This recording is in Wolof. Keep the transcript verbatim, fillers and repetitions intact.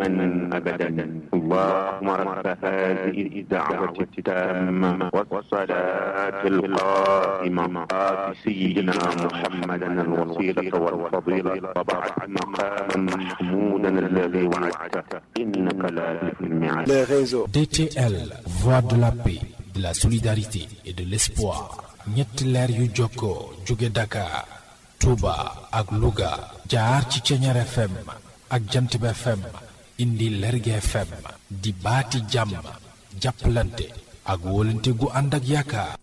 دائما أبدا اللهم رب هذه الدعوة التامة والصلاة القائمة آت سيدنا محمدا الوسيلة والفضيلة وبعث مقاما محمودا الذي وعدته إنك لا تخلف الميعاد. D T L, voix de la paix, de la solidarité et de l'espoir. ñetti leer yu jokkoo jóge Dakar, Touba ak Louga jaar ci Ceñeer F M ak Jantib F M indi Lergui F M di baati jàmm jàppalante ak wóolante gu ànd ak yaakaar.